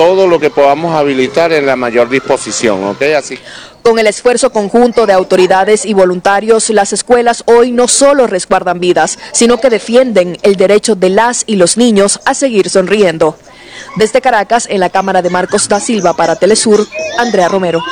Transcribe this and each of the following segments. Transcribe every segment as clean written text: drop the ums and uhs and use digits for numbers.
todo lo que podamos habilitar en la mayor disposición, ¿ok? Así. Con el esfuerzo conjunto de autoridades y voluntarios, las escuelas hoy no solo resguardan vidas, sino que defienden el derecho de las y los niños a seguir sonriendo. Desde Caracas, en la cámara de Marcos da Silva para Telesur, Andrea Romero.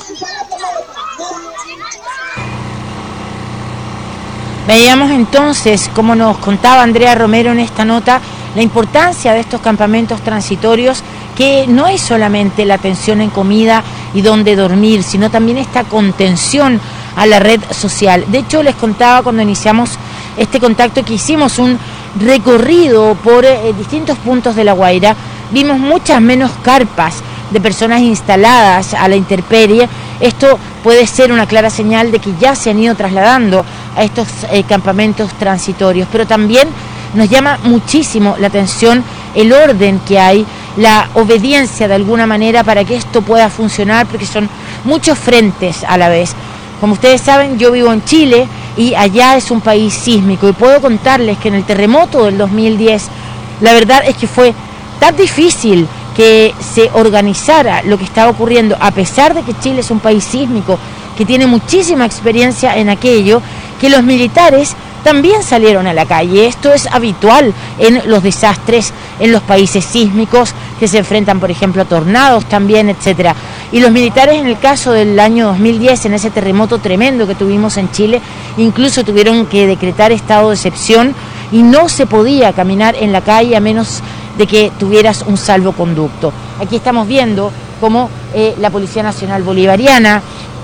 Veíamos entonces, como nos contaba Andrea Romero en esta nota, la importancia de estos campamentos transitorios, que no es solamente la atención en comida y dónde dormir, sino también esta contención a la red social. De hecho, les contaba cuando iniciamos este contacto que hicimos un recorrido por distintos puntos de La Guaira, vimos muchas menos carpas de personas instaladas a la intemperie. Esto puede ser una clara señal de que ya se han ido trasladando a estos campamentos transitorios, pero también nos llama muchísimo la atención el orden que hay, la obediencia de alguna manera para que esto pueda funcionar, porque son muchos frentes a la vez. Como ustedes saben, yo vivo en Chile y allá es un país sísmico, y puedo contarles que en el terremoto del 2010, la verdad es que fue tan difícil que se organizara lo que estaba ocurriendo, a pesar de que Chile es un país sísmico que tiene muchísima experiencia en aquello, que los militares también salieron a la calle. Esto es habitual en los desastres en los países sísmicos, que se enfrentan, por ejemplo, a tornados también, etcétera. Y los militares, en el caso del año 2010, en ese terremoto tremendo que tuvimos en Chile, incluso tuvieron que decretar estado de excepción y no se podía caminar en la calle a menos de que tuvieras un salvoconducto. Aquí estamos viendo cómo la Policía Nacional Bolivariana,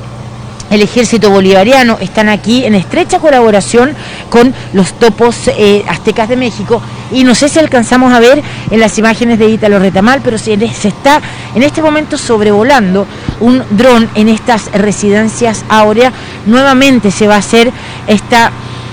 el Ejército Bolivariano están aquí en estrecha colaboración con los topos aztecas de México, y no sé si alcanzamos a ver en las imágenes de Ítalo Retamal, pero se está en este momento sobrevolando un dron en estas residencias áureas. Nuevamente se va a hacer esta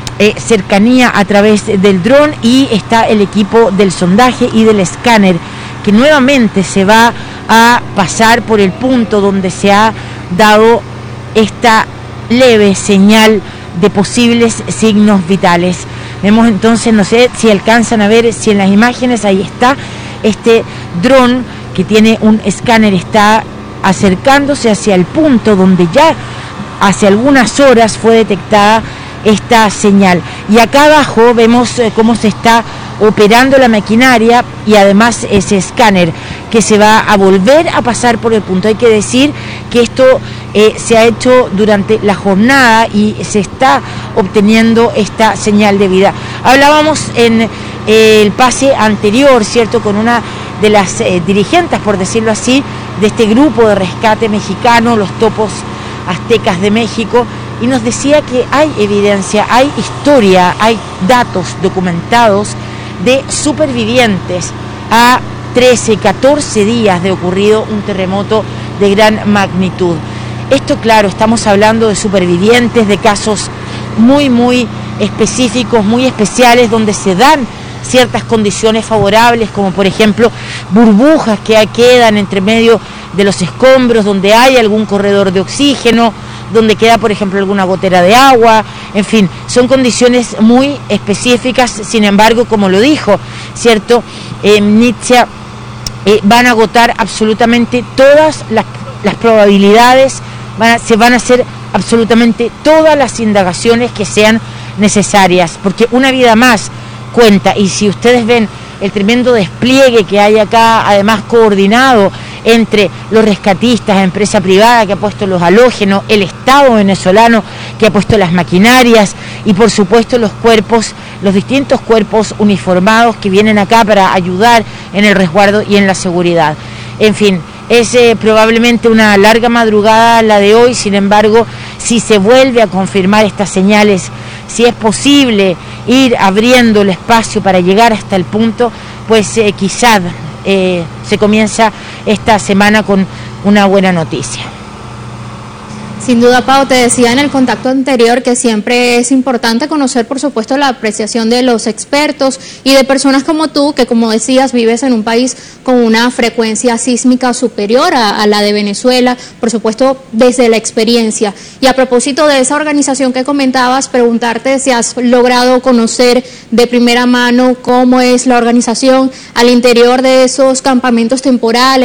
cercanía a través del dron, y está el equipo del sondaje y del escáner, que nuevamente se va a pasar por el punto donde se ha dado esta leve señal de posibles signos vitales. Vemos entonces, no sé si alcanzan a ver, si en las imágenes ahí está este dron que tiene un escáner, está acercándose hacia el punto donde ya hace algunas horas fue detectada esta señal. Y acá abajo vemos cómo se está operando la maquinaria y además ese escáner que se va a volver a pasar por el punto. Hay que decir que esto se ha hecho durante la jornada y se está obteniendo esta señal de vida. Hablábamos en el pase anterior, ¿cierto?, con una de las dirigentes, por decirlo así, de este grupo de rescate mexicano, los topos aztecas de México, y nos decía que hay evidencia, hay historia, hay datos documentados de supervivientes a 13, 14 días de ocurrido un terremoto de gran magnitud. Esto, claro, estamos hablando de supervivientes, de casos muy, muy específicos, muy especiales, donde se dan ciertas condiciones favorables, como por ejemplo burbujas que quedan entre medio de los escombros, donde hay algún corredor de oxígeno, donde queda, por ejemplo, alguna gotera de agua. En fin, son condiciones muy específicas. Sin embargo, como lo dijo, ¿cierto?, Nietzsche, van a agotar absolutamente todas las probabilidades, se van a hacer absolutamente todas las indagaciones que sean necesarias, porque una vida más cuenta. Y si ustedes ven el tremendo despliegue que hay acá, además coordinado entre los rescatistas, la empresa privada que ha puesto los halógenos, el Estado venezolano que ha puesto las maquinarias, y por supuesto los cuerpos, los distintos cuerpos uniformados que vienen acá para ayudar en el resguardo y en la seguridad. En fin, es probablemente una larga madrugada la de hoy. Sin embargo, si se vuelve a confirmar estas señales, si es posible ir abriendo el espacio para llegar hasta el punto, pues quizás se comienza esta semana con una buena noticia. Sin duda, Pau, te decía en el contacto anterior que siempre es importante conocer, por supuesto, la apreciación de los expertos y de personas como tú, que, como decías, vives en un país con una frecuencia sísmica superior a la de Venezuela, por supuesto, desde la experiencia. Y a propósito de esa organización que comentabas, preguntarte si has logrado conocer de primera mano cómo es la organización al interior de esos campamentos temporales.